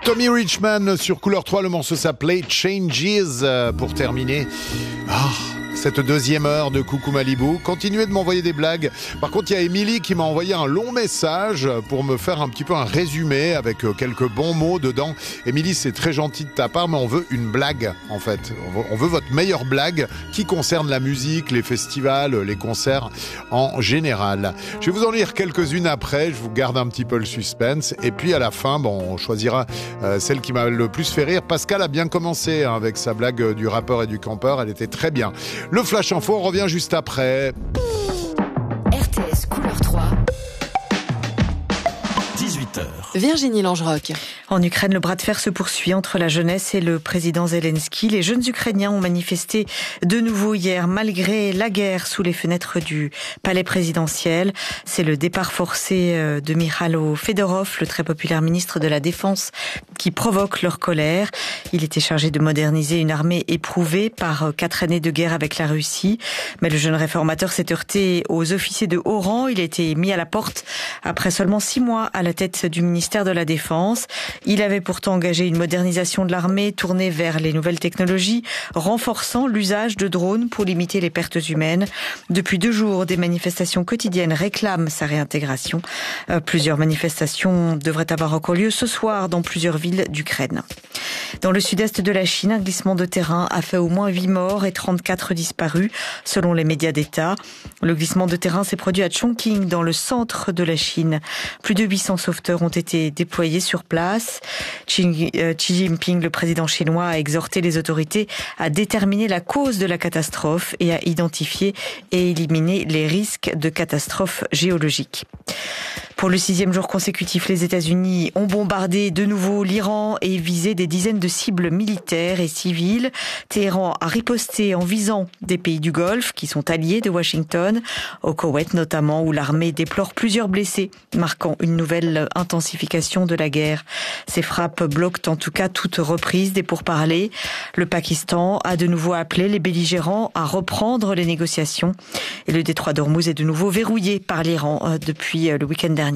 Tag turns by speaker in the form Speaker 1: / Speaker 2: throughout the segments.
Speaker 1: Tommy Richman sur Couleur 3, le morceau s'appelait Changes pour terminer. Cette deuxième heure de Coucou Malibu. Continuez de m'envoyer des blagues. Par contre, il y a Émilie qui m'a envoyé un long message pour me faire un petit peu un résumé avec quelques bons mots dedans. Émilie, c'est très gentil de ta part, mais on veut une blague, en fait. On veut votre meilleure blague qui concerne la musique, les festivals, les concerts en général. Je vais vous en lire quelques-unes après. Je vous garde un petit peu le suspense. Et puis, à la fin, on choisira celle qui m'a le plus fait rire. Pascal a bien commencé avec sa blague du rappeur et du campeur. Elle était très bien. Le Flash Info, on revient juste après.
Speaker 2: RTS Couleur 3.
Speaker 3: 18h.
Speaker 2: Virginie Langeroc.
Speaker 4: En Ukraine, le bras de fer se poursuit entre la jeunesse et le président Zelensky. Les jeunes Ukrainiens ont manifesté de nouveau hier, malgré la guerre, sous les fenêtres du palais présidentiel. C'est le départ forcé de Mikhailo Fedorov, le très populaire ministre de la Défense, qui provoque leur colère. Il était chargé de moderniser une armée éprouvée par 4 années de guerre avec la Russie. Mais le jeune réformateur s'est heurté aux officiers de haut rang. Il a été mis à la porte après seulement 6 mois à la tête du ministère de la Défense. Il avait pourtant engagé une modernisation de l'armée tournée vers les nouvelles technologies, renforçant l'usage de drones pour limiter les pertes humaines. Depuis 2 jours, des manifestations quotidiennes réclament sa réintégration. Plusieurs manifestations devraient avoir encore lieu ce soir dans plusieurs villes d'Ukraine. Dans le sud-est de la Chine, un glissement de terrain a fait au moins 8 morts et 34 disparus, selon les médias d'État. Le glissement de terrain s'est produit à Chongqing, dans le centre de la Chine. Plus de 800 sauveteurs ont été déployés sur place. Xi Jinping, le président chinois, a exhorté les autorités à déterminer la cause de la catastrophe et à identifier et éliminer les risques de catastrophes géologiques. Pour le 6e jour consécutif, les États-Unis ont bombardé de nouveau l'Iran et visé des dizaines de cibles militaires et civiles. Téhéran a riposté en visant des pays du Golfe qui sont alliés de Washington, au Koweït notamment, où l'armée déplore plusieurs blessés, marquant une nouvelle intensification de la guerre. Ces frappes bloquent en tout cas toute reprise des pourparlers. Le Pakistan a de nouveau appelé les belligérants à reprendre les négociations. Et le détroit d'Ormuz est de nouveau verrouillé par l'Iran depuis le week-end dernier.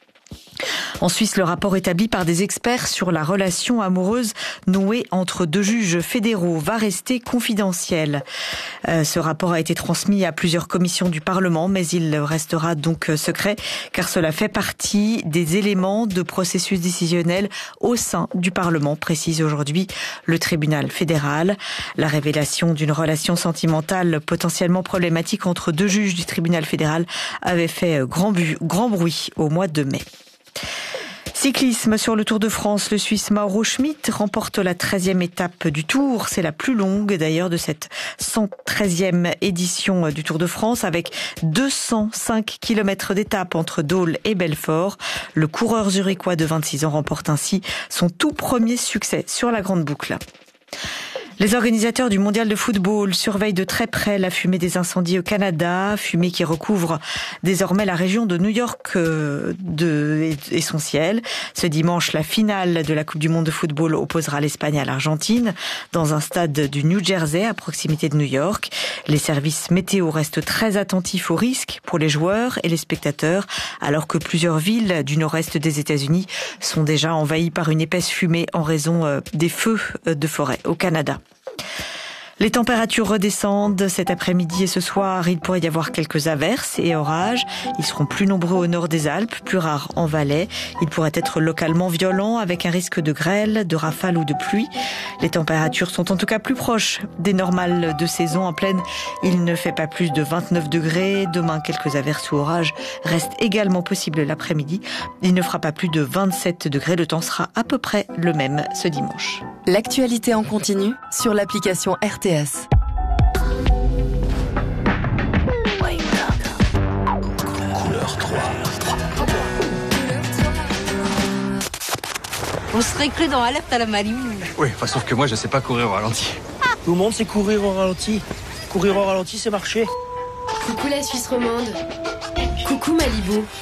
Speaker 4: En Suisse, le rapport établi par des experts sur la relation amoureuse nouée entre 2 juges fédéraux va rester confidentiel. Ce rapport a été transmis à plusieurs commissions du Parlement, mais il restera donc secret, car cela fait partie des éléments de processus décisionnel au sein du Parlement, précise aujourd'hui le tribunal fédéral. La révélation d'une relation sentimentale potentiellement problématique entre 2 juges du tribunal fédéral avait fait grand bruit au mois de mai. Cyclisme sur le Tour de France, le Suisse Mauro Schmid remporte la 13e étape du Tour. C'est la plus longue d'ailleurs de cette 113e édition du Tour de France, avec 205 km d'étape entre Dole et Belfort. Le coureur zurichois de 26 ans remporte ainsi son tout premier succès sur la grande boucle. Les organisateurs du mondial de football surveillent de très près la fumée des incendies au Canada, fumée qui recouvre désormais la région de New York et son ciel. Ce dimanche, la finale de la Coupe du monde de football opposera l'Espagne à l'Argentine dans un stade du New Jersey à proximité de New York. Les services météo restent très attentifs aux risques pour les joueurs et les spectateurs, alors que plusieurs villes du nord-est des États-Unis sont déjà envahies par une épaisse fumée en raison des feux de forêt au Canada. Les températures redescendent cet après-midi et ce soir. Il pourrait y avoir quelques averses et orages. Ils seront plus nombreux au nord des Alpes, plus rares en Valais. Ils pourraient être localement violents avec un risque de grêle, de rafale ou de pluie. Les températures sont en tout cas plus proches des normales de saison. En plaine, il ne fait pas plus de 29 degrés. Demain, quelques averses ou orages restent également possibles l'après-midi. Il ne fera pas plus de 27 degrés. Le temps sera à peu près le même ce dimanche.
Speaker 2: L'actualité en continu sur l'application RTS.
Speaker 3: Couleur 3.
Speaker 5: On serait cru dans Alerte à la Malibu.
Speaker 6: Oui, sauf que moi je sais pas courir au ralenti.
Speaker 7: Tout le monde sait courir au ralenti. Courir au ralenti, c'est marcher.
Speaker 8: Coucou la Suisse romande. Coucou Malibu.